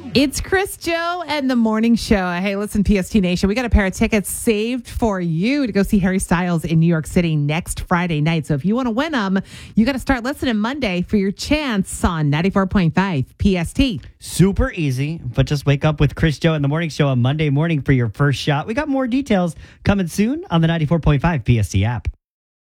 It's Chris, Joe, and the morning show. Hey, listen, PST Nation, we got a pair of tickets saved for you to go see Harry Styles in New York City next Friday night. So if you want to win them, you got to start listening Monday for your chance on 94.5 PST. Super easy, but just wake up with Chris, Joe, and the morning show on Monday morning for your first shot. We got more details coming soon on the 94.5 PST app.